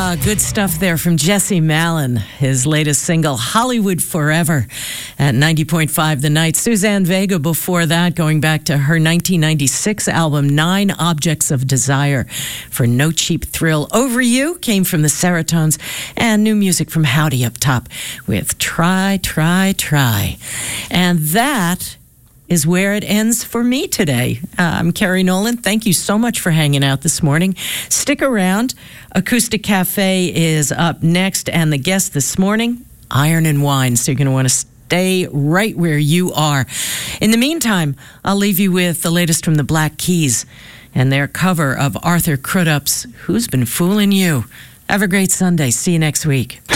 Good stuff there from Jesse Malin, his latest single, Hollywood Forever, at 90.5 The Night. Suzanne Vega before that, going back to her 1996 album, 9 Objects of Desire, for No Cheap Thrill. Over You came from the Serotones, and new music from Howdy up top with Try, Try, Try. And that is where it ends for me today. I'm Carrie Nolan. Thank you so much for hanging out this morning. Stick around. Acoustic Cafe is up next, and the guest this morning, Iron and Wine. So you're going to want to stay right where you are. In the meantime, I'll leave you with the latest from the Black Keys and their cover of Arthur Crudup's Who's Been Fooling You. Have a great Sunday. See you next week.